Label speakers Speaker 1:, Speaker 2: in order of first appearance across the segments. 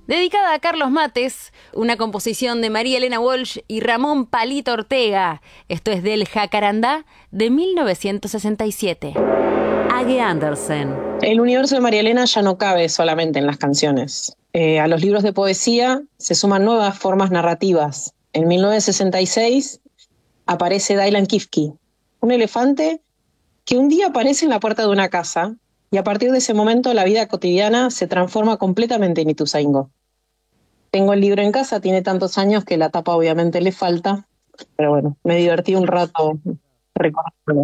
Speaker 1: dedicada a Carlos Mates, una composición de María Elena Walsh y Ramón Palito Ortega. Esto es del Jacarandá de 1967. Age Andersen.
Speaker 2: El universo de María Elena ya no cabe solamente en las canciones. A los libros de poesía se suman nuevas formas narrativas. En 1966 aparece Dylan Kifke, un elefante que un día aparece en la puerta de una casa y a partir de ese momento la vida cotidiana se transforma completamente en Ituzaingó. Tengo el libro en casa, tiene tantos años que la tapa obviamente le falta, pero bueno, me divertí un rato recordándolo.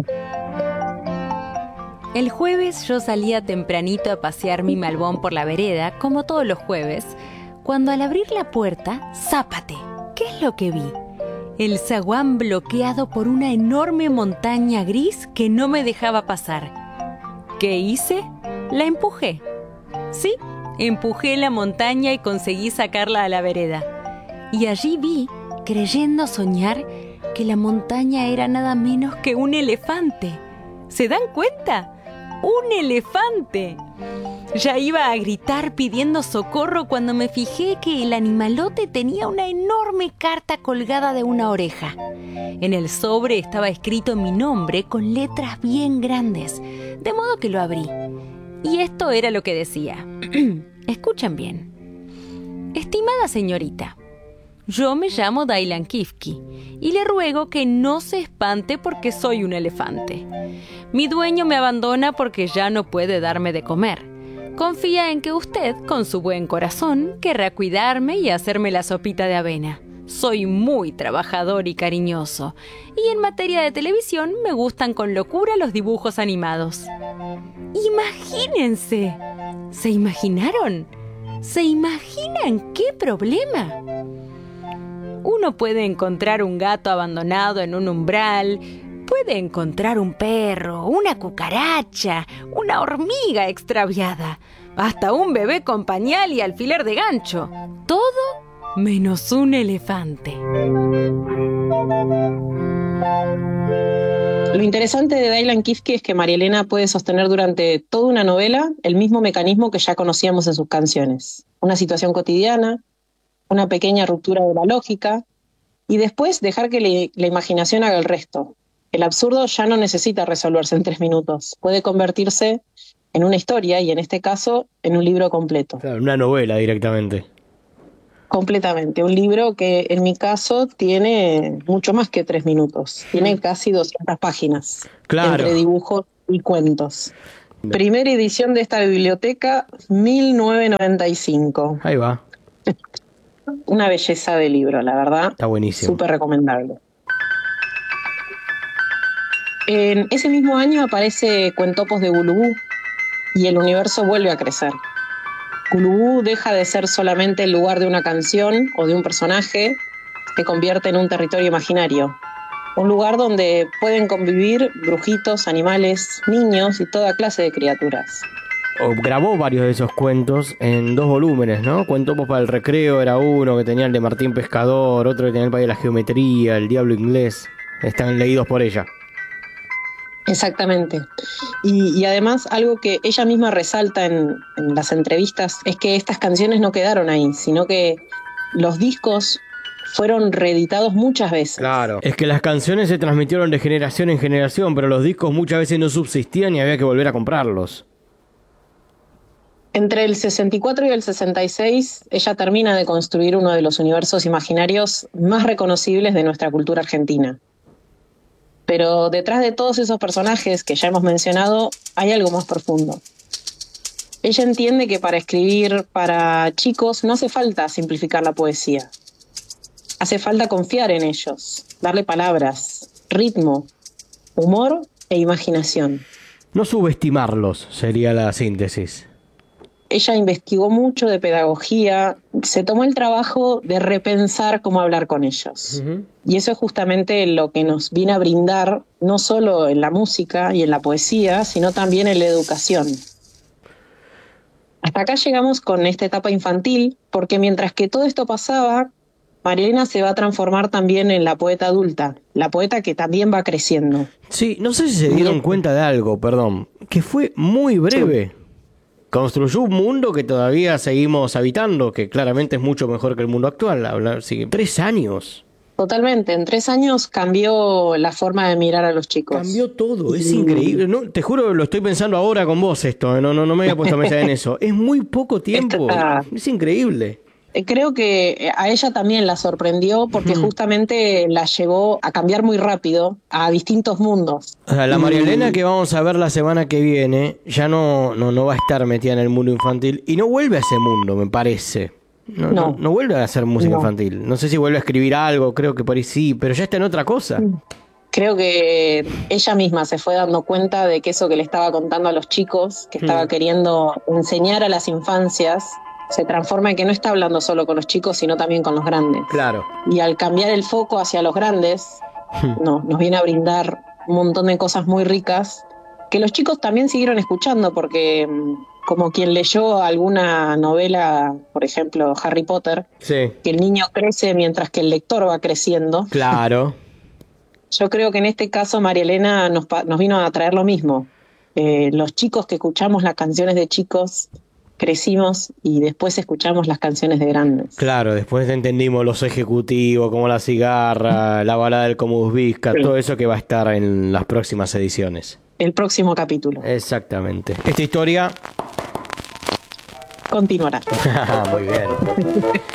Speaker 1: El jueves yo salía tempranito a pasear mi Malbón por la vereda, como todos los jueves, cuando al abrir la puerta, ¡zápate! ¿Qué es lo que vi? El zaguán bloqueado por una enorme montaña gris que no me dejaba pasar. ¿Qué hice? La empujé. Sí, empujé la montaña y conseguí sacarla a la vereda. Y allí vi, creyendo soñar, que la montaña era nada menos que un elefante. ¿Se dan cuenta? ¡Un elefante! Ya iba a gritar pidiendo socorro cuando me fijé que el animalote tenía una enorme carta colgada de una oreja. En el sobre estaba escrito mi nombre con letras bien grandes, de modo que lo abrí. Y esto era lo que decía. Escuchen bien. Estimada señorita, yo me llamo Dylan Kifke y le ruego que no se espante porque soy un elefante. Mi dueño me abandona porque ya no puede darme de comer. Confía en que usted, con su buen corazón, querrá cuidarme y hacerme la sopita de avena. Soy muy trabajador y cariñoso, y en materia de televisión me gustan con locura los dibujos animados. ¡Imagínense! ¿Se imaginaron? ¿Se imaginan qué problema? Uno puede encontrar un gato abandonado en un umbral, puede encontrar un perro, una cucaracha, una hormiga extraviada, hasta un bebé con pañal y alfiler de gancho. Todo menos un elefante.
Speaker 2: Lo interesante de Dylan Kifke es que María Elena puede sostener durante toda una novela el mismo mecanismo que ya conocíamos en sus canciones. Una situación cotidiana, una pequeña ruptura de la lógica, y después dejar que la imaginación haga el resto. El absurdo ya no necesita resolverse en 3 minutos. Puede convertirse en una historia y en este caso en un libro completo.
Speaker 3: Claro, una novela directamente.
Speaker 2: Completamente. Un libro que en mi caso tiene mucho más que 3 minutos. Tiene casi 200 páginas.
Speaker 3: Claro.
Speaker 2: Entre dibujos y cuentos. Primera edición de esta biblioteca, 1995.
Speaker 3: Ahí va.
Speaker 2: Una belleza de libro, la verdad.
Speaker 3: Está buenísimo.
Speaker 2: Súper recomendable. En ese mismo año aparece Cuentopos de Gulubú y el universo vuelve a crecer. Gulubú deja de ser solamente el lugar de una canción o de un personaje, se convierte en un territorio imaginario. Un lugar donde pueden convivir brujitos, animales, niños y toda clase de criaturas.
Speaker 3: Grabó varios de esos cuentos en 2 volúmenes, ¿no? Cuentopos para el recreo era uno, que tenía el de Martín Pescador, otro que tenía el país de la geometría, el diablo inglés. Están leídos por ella.
Speaker 2: Exactamente. Y además algo que ella misma resalta en las entrevistas es que estas canciones no quedaron ahí, sino que los discos fueron reeditados muchas veces.
Speaker 3: Claro. Es que las canciones se transmitieron de generación en generación, pero los discos muchas veces no subsistían y había que volver a comprarlos.
Speaker 2: Entre el 64 y el 66, ella termina de construir uno de los universos imaginarios más reconocibles de nuestra cultura argentina. Pero detrás de todos esos personajes que ya hemos mencionado, hay algo más profundo. Ella entiende que para escribir para chicos no hace falta simplificar la poesía. Hace falta confiar en ellos, darle palabras, ritmo, humor e imaginación.
Speaker 3: No subestimarlos sería la síntesis.
Speaker 2: Ella investigó mucho de pedagogía, se tomó el trabajo de repensar cómo hablar con ellos. Uh-huh. Y eso es justamente lo que nos viene a brindar, no solo en la música y en la poesía, sino también en la educación. Hasta acá llegamos con esta etapa infantil, porque mientras que todo esto pasaba, María Elena se va a transformar también en la poeta adulta, la poeta que también va creciendo.
Speaker 3: Sí, no sé si se dieron cuenta de algo, perdón, que fue muy breve. Sí. construyó un mundo que todavía seguimos habitando, que claramente es mucho mejor que el mundo actual. Sí, 3 años.
Speaker 2: Totalmente, en 3 años cambió la forma de mirar a los chicos.
Speaker 3: Cambió todo, es increíble. No, te juro, lo estoy pensando ahora con vos esto, no me había puesto a pensar en eso. Es muy poco tiempo, es increíble.
Speaker 2: Creo que a ella también la sorprendió porque justamente la llevó a cambiar muy rápido a distintos mundos.
Speaker 3: O sea, la María Elena que vamos a ver la semana que viene ya no va a estar metida en el mundo infantil y no vuelve a ese mundo, me parece. No vuelve a hacer música infantil. No sé si vuelve a escribir algo, creo que por ahí sí, pero ya está en otra cosa.
Speaker 2: Creo que ella misma se fue dando cuenta de que eso que le estaba contando a los chicos, que estaba queriendo enseñar a las infancias, se transforma en que no está hablando solo con los chicos, sino también con los grandes.
Speaker 3: Claro.
Speaker 2: Y al cambiar el foco hacia los grandes, nos viene a brindar un montón de cosas muy ricas que los chicos también siguieron escuchando, porque como quien leyó alguna novela, por ejemplo, Harry Potter, que el niño crece mientras que el lector va creciendo.
Speaker 3: Claro.
Speaker 2: Yo creo que en este caso María Elena nos vino a traer lo mismo. Los chicos que escuchamos las canciones de chicos crecimos y después escuchamos las canciones de grandes.
Speaker 3: Claro, después entendimos los ejecutivos, como La Cigarra, la balada del Comus Bizca, todo eso que va a estar en las próximas ediciones.
Speaker 2: El próximo capítulo.
Speaker 3: Exactamente. Esta historia
Speaker 2: continuará.
Speaker 3: Muy bien.